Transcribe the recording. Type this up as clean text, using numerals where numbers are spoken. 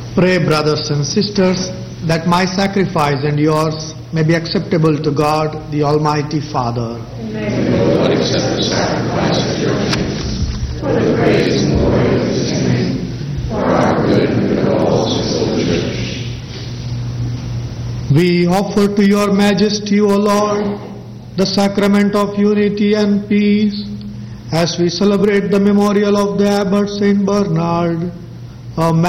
Pray, brothers and sisters, that my sacrifice and yours may be acceptable to God, the Almighty Father. May the Lord accept the sacrifice of your faith, for the praise and glory of his name, for our good and good of all his holy church. We offer to your majesty, O Lord, the sacrament of unity and peace, as we celebrate the memorial of the Abbot Saint Bernard, a